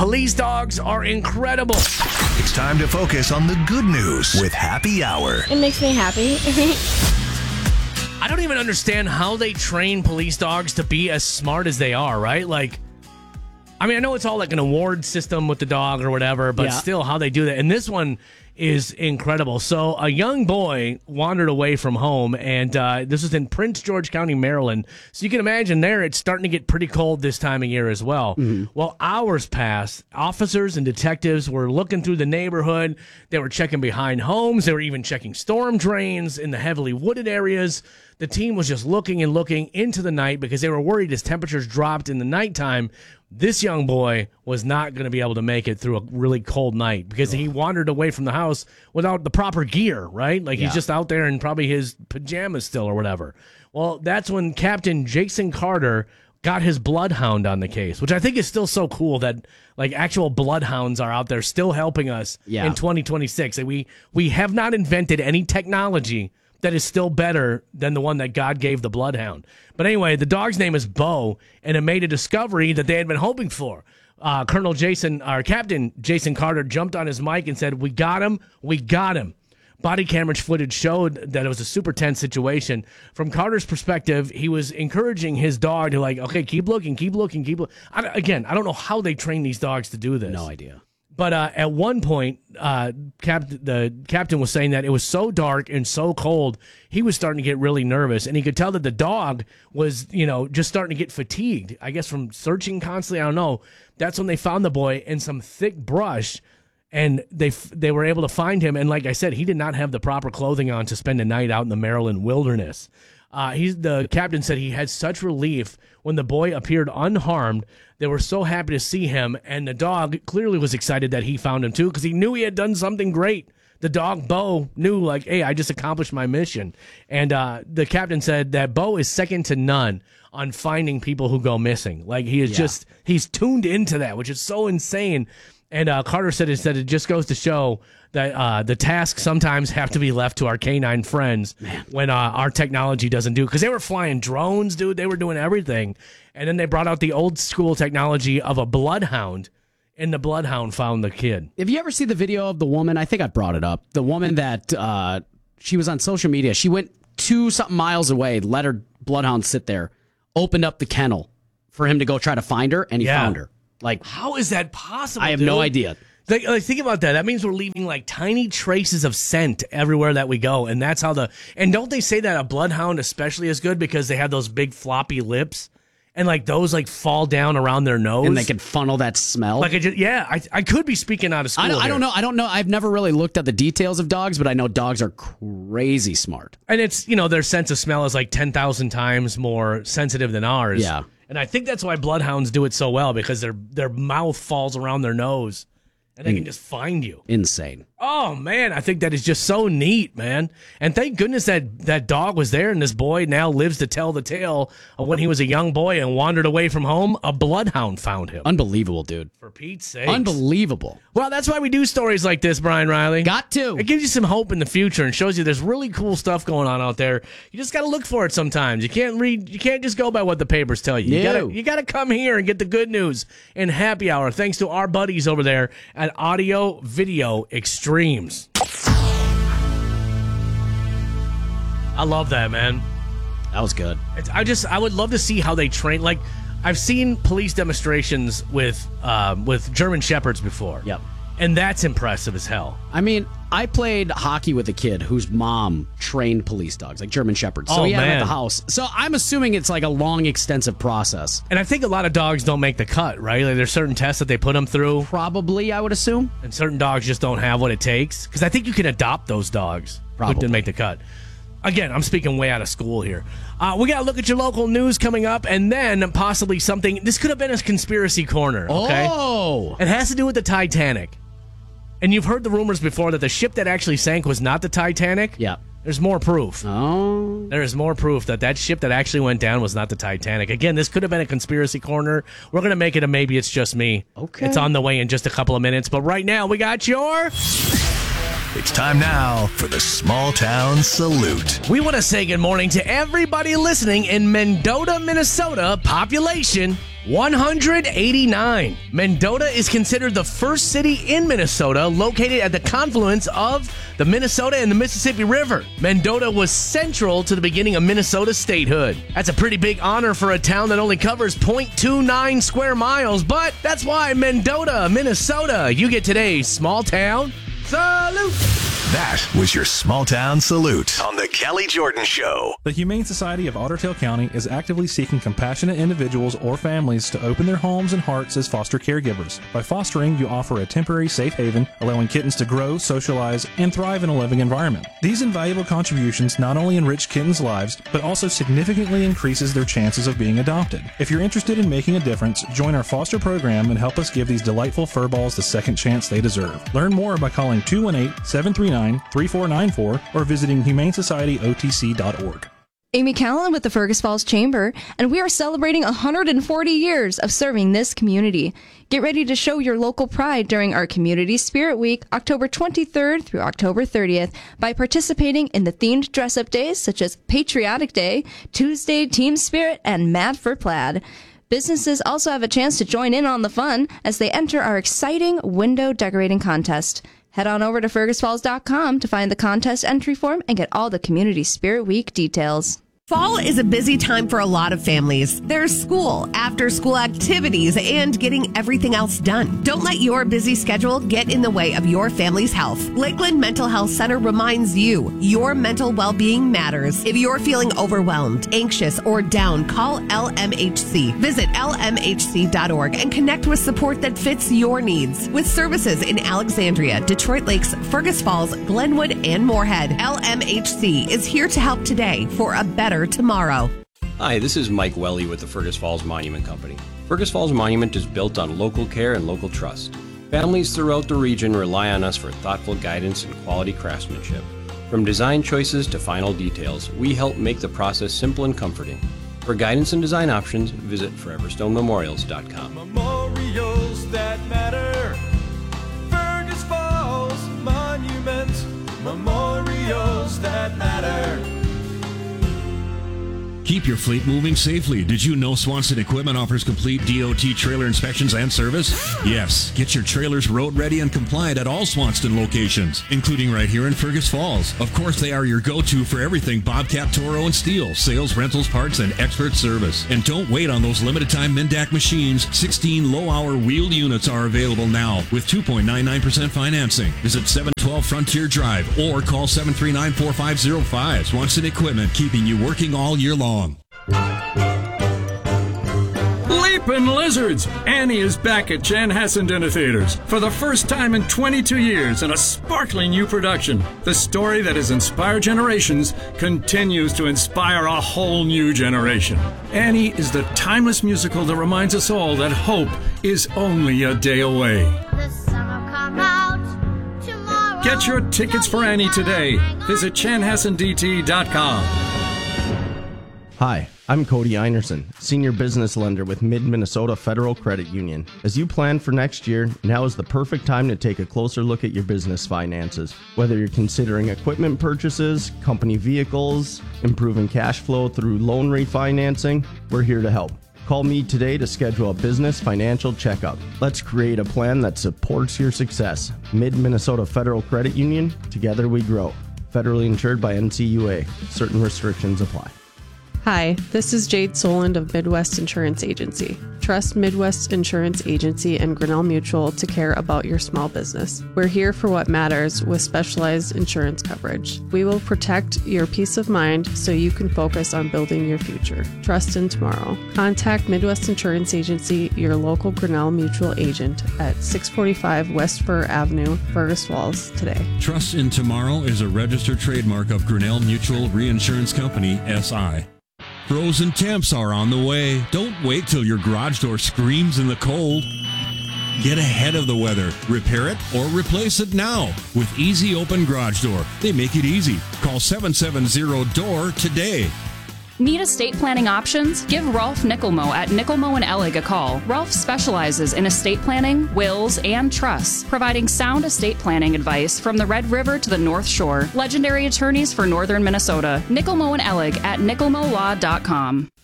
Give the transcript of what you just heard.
Police dogs are incredible. It's time to focus on the good news with Happy Hour. It makes me happy. I don't even understand how they train police dogs to be as smart as they are, right? Like, I mean, I know it's all like an award system with the dog or whatever, but still how they do that. And this one is incredible. So a young boy wandered away from home, and this was in Prince George County, Maryland. So you can imagine there it's starting to get pretty cold this time of year as well. Well, hours passed. Officers and detectives were looking through the neighborhood. They were checking behind homes. They were even checking storm drains in the heavily wooded areas. The team was just looking and looking into the night because they were worried as temperatures dropped in the nighttime, this young boy was not going to be able to make it through a really cold night because he wandered away from the house without the proper gear, right? Like he's just out there in probably his pajamas still or whatever. Well, that's when Captain Jason Carter got his bloodhound on the case, which I think is still so cool that like actual bloodhounds are out there still helping us in 2026. And we have not invented any technology that is still better than the one that God gave the bloodhound. But anyway, the dog's name is Bo, and it made a discovery that they had been hoping for. Captain Jason Carter jumped on his mic and said, "We got him. We got him." Body camera footage showed that it was a super tense situation. From Carter's perspective, he was encouraging his dog to like, okay, keep looking, keep looking, keep looking. I don't know how they train these dogs to do this. No idea. But at one point, the captain was saying that it was so dark and so cold, he was starting to get really nervous. And he could tell that the dog was, just starting to get fatigued, I guess, from searching constantly. I don't know. That's when they found the boy in some thick brush, and they were able to find him. And like I said, he did not have the proper clothing on to spend a night out in the Maryland wilderness. The captain said he had such relief when the boy appeared unharmed. They were so happy to see him, and the dog clearly was excited that he found him too because he knew he had done something great. The dog, Bo, knew like, hey, I just accomplished my mission. And the captain said that Bo is second to none on finding people who go missing. Like he is he's tuned into that, which is so insane. And Carter said it just goes to show that the tasks sometimes have to be left to our canine friends when our technology doesn't do. Because they were flying drones, dude. They were doing everything. And then they brought out the old school technology of a bloodhound, and the bloodhound found the kid. Have you ever seen the video of the woman? I think I brought it up. The woman that she was on social media. She went 2-something miles away, let her bloodhound sit there, opened up the kennel for him to go try to find her, and he found her. Like, how is that possible? I have no idea. Like, think about that. That means we're leaving like tiny traces of scent everywhere that we go, and that's how and don't they say that a bloodhound especially is good because they have those big floppy lips, and like those like fall down around their nose, and they can funnel that smell. Like I could be speaking out of school. I don't know. I've never really looked at the details of dogs, but I know dogs are crazy smart, and it's their sense of smell is like 10,000 times more sensitive than ours. Yeah. And I think that's why bloodhounds do it so well, because their mouth falls around their nose, and they can just find you. Insane. Oh, man, I think that is just so neat, man. And thank goodness that dog was there, and this boy now lives to tell the tale of when he was a young boy and wandered away from home. A bloodhound found him. Unbelievable, dude. For Pete's sake. Unbelievable. Well, that's why we do stories like this, Brian Riley. Got to. It gives you some hope in the future and shows you there's really cool stuff going on out there. You just got to look for it sometimes. You can't just go by what the papers tell you. You got to come here and get the good news in Happy Hour, thanks to our buddies over there at Audio Video Extremes. I love that, man. That was good. I would love to see how they train. Like, I've seen police demonstrations with German Shepherds before. Yep. And that's impressive as hell. I mean, I played hockey with a kid whose mom trained police dogs, like German Shepherds. So he had them at the house. So I'm assuming it's like a long, extensive process. And I think a lot of dogs don't make the cut, right? Like there's certain tests that they put them through. Probably, I would assume. And certain dogs just don't have what it takes. Because I think you can adopt those dogs who didn't make the cut. Again, I'm speaking way out of school here. We got to look at your local news coming up, and then possibly something. This could have been a conspiracy corner, okay? Oh! It has to do with the Titanic. And you've heard the rumors before that the ship that actually sank was not the Titanic. Yeah. There's more proof. Oh. There is more proof that ship that actually went down was not the Titanic. Again, this could have been a conspiracy corner. We're going to make it a maybe it's just me. Okay. It's on the way in just a couple of minutes. But right now, we got your... It's time now for the Small Town Salute. We want to say good morning to everybody listening in Mendota, Minnesota. Population 189. Mendota is considered the first city in Minnesota located at the confluence of the Minnesota and the Mississippi River. Mendota was central to the beginning of Minnesota statehood. That's a pretty big honor for a town that only covers 0.29 square miles, but that's why Mendota, Minnesota. You get today's Small Town Salute. That was your Small Town Salute on The Kelly Jordan Show. The Humane Society of Otter Tail County is actively seeking compassionate individuals or families to open their homes and hearts as foster caregivers. By fostering, you offer a temporary safe haven, allowing kittens to grow, socialize, and thrive in a living environment. These invaluable contributions not only enrich kittens' lives, but also significantly increases their chances of being adopted. If you're interested in making a difference, join our foster program and help us give these delightful furballs the second chance they deserve. Learn more by calling 218-739-3494 or visiting humanesocietyotc.org. Amy Callan with the Fergus Falls Chamber, and we are celebrating 140 years of serving this community. Get ready to show your local pride during our Community Spirit Week, October 23rd through October 30th, by participating in the themed dress-up days such as Patriotic Day, Tuesday Team Spirit, and Mad for Plaid. Businesses also have a chance to join in on the fun as they enter our exciting window decorating contest. Head on over to fergusfalls.com to find the contest entry form and get all the Community Spirit Week details. Fall is a busy time for a lot of families. There's school, after-school activities, and getting everything else done. Don't let your busy schedule get in the way of your family's health. Lakeland Mental Health Center reminds you, your mental well-being matters. If you're feeling overwhelmed, anxious, or down, call LMHC. Visit lmhc.org and connect with support that fits your needs. With services in Alexandria, Detroit Lakes, Fergus Falls, Glenwood, and Moorhead, LMHC is here to help today for a better tomorrow. Hi, this is Mike Welly with the Fergus Falls Monument Company. Fergus Falls Monument is built on local care and local trust. Families throughout the region rely on us for thoughtful guidance and quality craftsmanship. From design choices to final details, we help make the process simple and comforting. For guidance and design options, visit foreverstonememorials.com. Memorials that matter. Fergus Falls Monument. Memorials that matter. Keep your fleet moving safely. Did you know Swanson Equipment offers complete DOT trailer inspections and service? Yes. Get your trailers road ready and compliant at all Swanson locations, including right here in Fergus Falls. Of course, they are your go-to for everything Bobcat, Toro, and Steel, sales, rentals, parts, and expert service. And don't wait on those limited-time Mendak machines. 16 low-hour wheeled units are available now with 2.99% financing. Visit 712 Frontier Drive or call 739-4505. Swanson Equipment, keeping you working all year long. Leapin' Lizards! Annie is back at Chanhassen Dinner Theaters for the first time in 22 years in a sparkling new production. The story that has inspired generations continues to inspire a whole new generation. Annie is the timeless musical that reminds us all that hope is only a day away. The sun will come out tomorrow. Get your tickets for Annie today. Visit chanhassendt.com. Hi, I'm Cody Einerson, Senior Business Lender with Mid-Minnesota Federal Credit Union. As you plan for next year, now is the perfect time to take a closer look at your business finances. Whether you're considering equipment purchases, company vehicles, improving cash flow through loan refinancing, we're here to help. Call me today to schedule a business financial checkup. Let's create a plan that supports your success. Mid-Minnesota Federal Credit Union, together we grow. Federally insured by NCUA. Certain restrictions apply. Hi, this is Jade Soland of Midwest Insurance Agency. Trust Midwest Insurance Agency and Grinnell Mutual to care about your small business. We're here for what matters with specialized insurance coverage. We will protect your peace of mind so you can focus on building your future. Trust in tomorrow. Contact Midwest Insurance Agency, your local Grinnell Mutual agent at 645 West Fir Avenue, Fergus Falls today. Trust in Tomorrow is a registered trademark of Grinnell Mutual Reinsurance Company, SI. Frozen temps are on the way. Don't wait till your garage door screams in the cold. Get ahead of the weather. Repair it or replace it now with Easy Open Garage Door. They make it easy. Call 770-DOOR today. Need estate planning options? Give Rolf Nickelmo at Nickelmo & Ellig a call. Rolf specializes in estate planning, wills, and trusts, providing sound estate planning advice from the Red River to the North Shore. Legendary attorneys for northern Minnesota. Nickelmo & Ellig at nickelmolaw.com.